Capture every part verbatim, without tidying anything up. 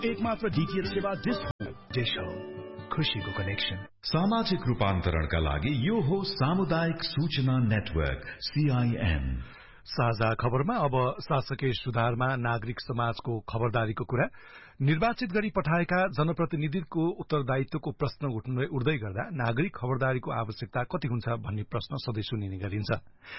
एकमात्र डीटीएच सेवा डिश हो। डिश हो, खुशीको कनेक्सन। सामाजिक रूपान्तरणका लागि यो हो सामुदायिक सूचना नेटवर्क सीआईएन। साझा खबरमा अब शासकीय सुधारमा नागरिक समाजको खबरदारीको कुरा। निर्वाचित गरी पठाएका जनप्रतिनिधिको उत्तरदायित्वको प्रश्न उठ्दै गर्दा नागरिक खबरदारीको आवश्यकता कति हुन्छ भन्ने प्रश्न सधैं सुनिने गरिन्छ।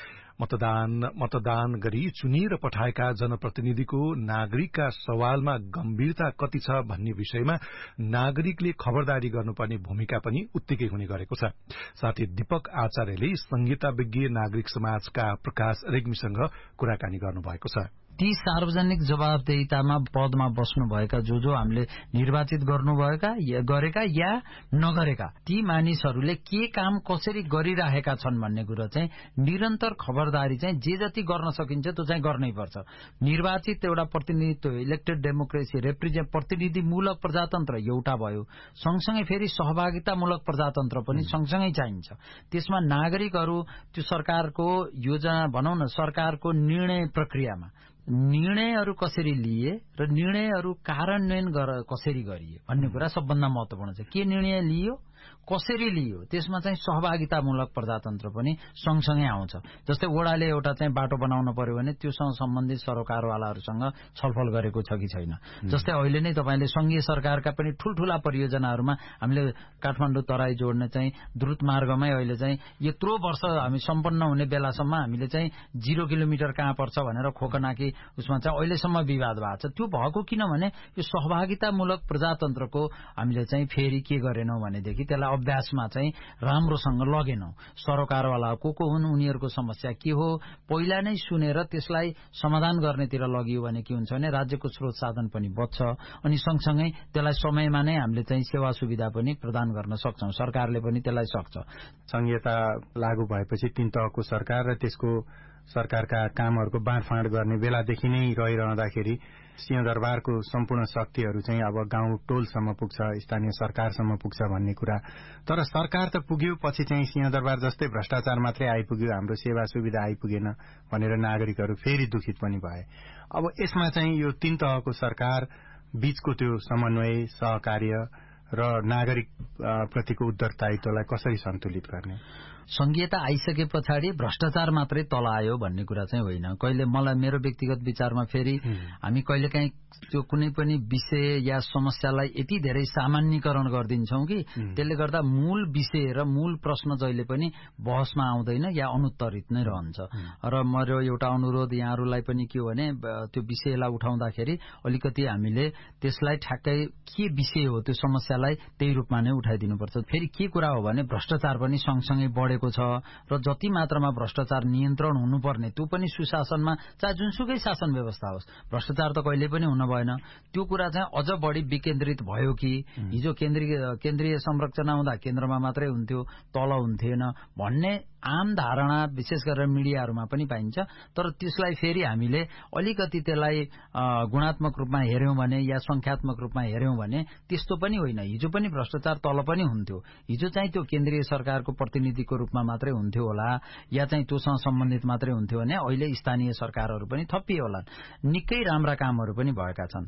मतदान मतदान गरी चुनिएर पठाएका जनप्रतिनिधिको नागरिकका सवालमा गम्भीरता कति छ भन्ने विषयमा नागरिकले खबरदारी गर्नुपर्ने भूमिका पनि उत्तिकै हुने गरेको छ। साथै दीपक आचार्यले संहिताविज्ञ नागरिक समाजका प्रकाश रेग्मीसँग कुराकानी गर्नुभएको छ। ती सार्वजनिक जवाबदेहितामा पदमा बस्नुभएका जो जो हामीले निर्वाचित गर्नुभएका गरेका या नगरेका ती मानिसहरूले के काम कसरी गरिरहेका छन् भन्ने कुरा चाहिँ निरन्तर खबरदारी चाहिँ जे जति गर्न सकिन्छ त्यो चाहिँ गर्नै पर्छ। निर्वाचित एउटा प्रतिनिधित्व इलेक्टेड डेमोक्रेसी रिप्रेजेन्ट प्रतिनिधिमूलक प्रजातन्त्र एउटा भयो, सँगसँगै फेरि सहभागितामूलक प्रजातन्त्र पनि सँगसँगै चाहिन्छ। त्यसमा नागरिकहरू त्यो सरकारको योजना भनौं न सरकारको निर्णय प्रक्रियामा निर्णयहरू कसरी लिए र निर्णयहरू कार्यान्वयन कसरी गरिए भन्ने कुरा सबभन्दा महत्वपूर्ण छ। के निर्णय लियो, कसरी लियो, त्यसमा चाहिँ सहभागितामूलक प्रजातन्त्र पनि सँगसँगै आउँछ। जस्तै वडाले एउटा चाहिँ बाटो बनाउन पर्यो भने त्योसँग सम्बन्धित सरोकारवालाहरूसँग छलफल गरेको छ कि छैन। जस्तै अहिले नै तपाईले संघीय सरकारका पनि ठूलठूला परियोजनाहरूमा हामीले काठमाडौँ तराई जोड्ने चाहिँ द्रुत मार्गमै अहिले चाहिँ यत्रो वर्ष हामी सम्पन्न हुने बेलासम्म हामीले चाहिँ जिरो किलोमिटर कहाँ पर्छ भनेर खोकनाकी उसमा चाहिँ अहिलेसम्म विवाद भएको छ। त्यो भएको किनभने यो सहभागितामूलक प्रजातन्त्रको हामीले चाहिँ फेरि के गरेनौं भनेदेखि त्यसलाई अभ्यासमा चाहिँ राम्रोसँग लगेनौं। सरोकारवाला को को हुन्, उनीहरूको समस्या के हो पहिला नै सुनेर त्यसलाई समाधान गर्नेतिर लगियो भने के हुन्छ भने राज्यको स्रोत साधन पनि बच्छ अनि सँगसँगै त्यसलाई समयमा नै हामीले चाहिँ सेवा सुविधा पनि प्रदान गर्न सक्छौं। सरकारले पनि त्यसलाई सक्छ। संहिता लागू भएपछि तीन तहको सरकार र त्यसको सरकारका कामहरूको बाँडफाँड गर्ने बेलादेखि नै रहिरहँदाखेरि सिंहदरबारको सम्पूर्ण शक्तिहरू चाहिँ अब गाउँ टोलसम्म पुग्छ, स्थानीय सरकारसम्म पुग्छ भन्ने कुरा। तर सरकार त पुग्यो, पछि चाहिँ सिंहदरबार जस्तै भ्रष्टाचार मात्रै आइपुग्यो, हाम्रो सेवा सुविधा आइपुगेन भनेर नागरिकहरू फेरि दुखित पनि भए। अब यसमा चाहिँ यो तीन तहको सरकार बीचको त्यो समन्वय, सहकार्य र नागरिक प्रतिको उत्तरदायित्वलाई कसरी सन्तुलित गर्ने? संघीयता आइसके पछाडि भ्रष्टाचार मात्रै तल आयो भन्ने कुरा चाहिँ होइन। कहिले मलाई मेरो व्यक्तिगत विचारमा फेरि हामी कहिलेकाहीँ त्यो कुनै पनि विषय या समस्यालाई यति धेरै सामान्यीकरण गरिदिन्छौं कि त्यसले गर्दा मूल विषय र मूल प्रश्न जहिले पनि बहसमा आउँदैन या अनुत्तरित नै रहन्छ। र मेरो एउटा अनुरोध यहाँहरूलाई पनि के हो भने त्यो विषयलाई उठाउँदाखेरि अलिकति हामीले त्यसलाई ठ्याक्कै के विषय हो त्यो समस्यालाई त्यही रूपमा नै उठाइदिनुपर्छ। फेरि के कुरा हो भने भ्रष्टाचार पनि सँगसँगै बढेको छ र जति मात्रामा भ्रष्टाचार नियन्त्रण हुनुपर्ने त्यो पनि सुशासनमा चाहे जुनसुकै शासन व्यवस्था होस् भ्रष्टाचार त कहिले पनि हुन भएन। त्यो कुरा चाहिँ अझ बढी विकेन्द्रित भयो कि हिजो केन्द्रीय केन्द्रीय संरचना हुँदा केन्द्रमा मात्रै हुन्थ्यो, तल हुन्थेन भन्ने आम धारणा विशेष गरेर मिडियाहरूमा पनि पाइन्छ। तर त्यसलाई फेरि हामीले अलिकति त्यसलाई गुणात्मक रूपमा हेर्यौं भने या संख्यात्मक रूपमा हेर्यौं भने त्यस्तो पनि होइन। हिजो पनि भ्रष्टाचार तल पनि हुन्थ्यो, हिजो चाहिँ त्यो केन्द्रीय सरकारको प्रतिनिधिको रूपमा मात्रै हुन्थ्यो होला या चाहिँ त्योसँग सम्बन्धित मात्रै हुन्थ्यो भने अहिले स्थानीय सरकारहरू पनि थपिए होलान्। निकै राम्रा कामहरू पनि भएका छन्।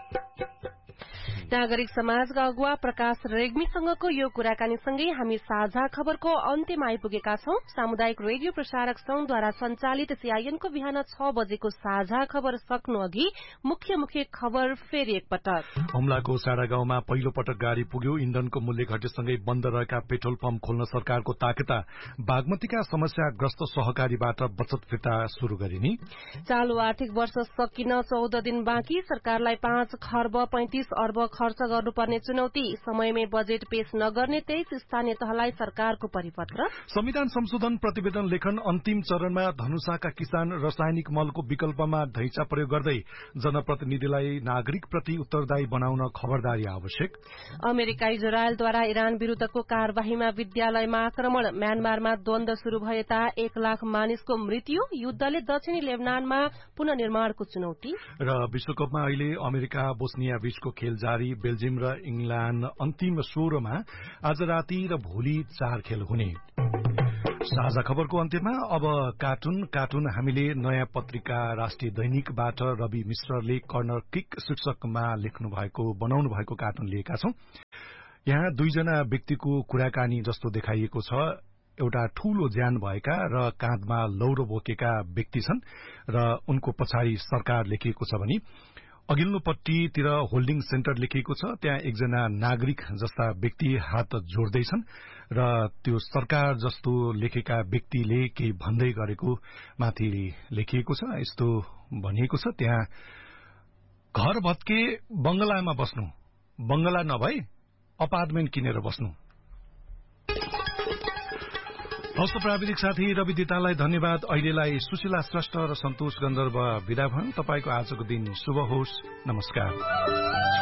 नागरिक समाजका अगुवा प्रकाश रेग्मीसँगको यो कुराकानीसँगै हामी साझा खबरको अन्त्यमा आइपुगेका छौं। सामुदायिक रेडियो प्रसारक संघद्वारा संचालित सीआईएनको बिहान छ बजेको साझा खबर सक्नु अघि मुख्य मुख्य खबर फेरि एकपटक। हुम्लाको साडा गाउँमा पहिलो पटक गाड़ी पुग्यो। इन्धनको मूल्य घटेसँगै बन्द रहेका पेट्रोल पम्प खोल्न सरकारको ताकता। बागमतीका समस्याग्रस्त सहकारीबाट बचत फिर्ता शुरू गरिने। चालू आर्थिक वर्ष सकिन चौध दिन बाँकी, सरकारलाई पाँच खर्ब पैंतिस अर्ब खर्च गर्नुपर्ने चुनौती। समयमै बजेट पेश नगर्ने तेइस स्थानीय तहलाई सरकारको परिपत्र। संविधान संशोधन प्रतिवेदन लेखन अन्तिम चरणमा। धनुषाका किसान रासायनिक मलको विकल्पमा ढैंचा प्रयोग गर्दै जनप्रतिनिधिलाई नागरिक प्रति उत्तरदायी बनाउन खबरदारी आवश्यक। अमेरिका इजरायलद्वारा इरान विरूद्धको कार्यवाहीमा विद्यालयमा आक्रमण। म्यानमारमा द्वन्द शुरू भएता एक लाख मानिसको मृत्यु। युद्धले दक्षिणी लेबनानमा पुनर्निर्माणको चुनौती। र विश्वकपमा अहिले अमेरिका बोस्निया बीचको खेल जारी। बेल्जियम र इंग्ल्याण्ड अन्तिम सोह्रमा आज राति र भोलि चार खेल हुने। साझा खबरको अन्त्यमा अब कार्टुन कार्टुन हामीले नयाँ पत्रिका राष्ट्रिय दैनिकबाट रवि मिश्रले कर्नर किक शीर्षकमा लेख्नु भएको बनाउनु भएको कार्टुन लिएका छौं। यहाँ दुईजना व्यक्तिको कुराकानी जस्तो देखाइएको छ। एउटा ठूलो ज्यान भएका र काँधमा लौरो बोकेका व्यक्ति छन् र उनको पछाडि सरकार लेखिएको छ भने अघिल्लोपट्टितिर होल्डिङ सेन्टर लेखिएको छ। त्यहाँ एकजना नागरिक जस्ता व्यक्ति हात जोड्दैछन् र त्यो सरकार जस्तो लेखेका व्यक्तिले केही भन्दै गरेको माथि लेखिएको छ। यस्तो भनिएको छ, त्यहाँ घर भत्के बंगलामा बस्नु, बंगला नभई अपार्टमेन्ट किनेर बस्नु। हस्त प्राविधिक साथी रवि दितालाई धन्यवाद। अहिलेलाई सुशीला श्रेष्ठ र सन्तोष गन्धर्व विदा भयौं। तपाईको आजको दिन शुभ होस्। नमस्कार।